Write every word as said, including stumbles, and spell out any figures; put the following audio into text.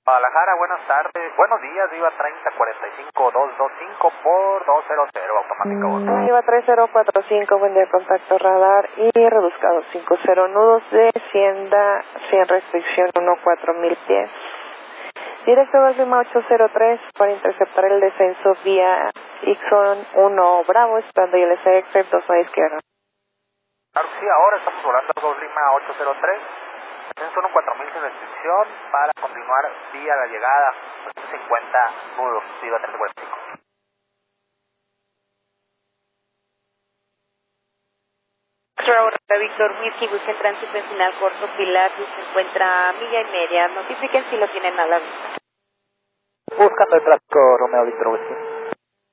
Guadalajara, buenas tardes. Buenos días, Viva treinta cuarenta y cinco dos dos cinco por doscientos, automática voz. Mm, Viva tres cero cuatro cinco, buen día, contacto radar y reduzcado cinco cero, nudos de Hacienda, sin restricción uno cuatro mil pies. Directo dos Lima ocho cero tres para interceptar el descenso vía Ixon uno Bravo, esperando I L C exit dos a izquierda. Claro que sí, ahora estamos volando dos Lima ocho cero tres. Descenso uno cuatro mil sin restricción para continuar vía la llegada cincuenta nudos, Viva treinta cuarenta y cinco. Víctor Whisky, busquen tránsito en final corto, Pilatus se encuentra a milla y media, notifiquen si lo tienen a la vista. Buscando el tráfico, Romeo Víctor Whisky.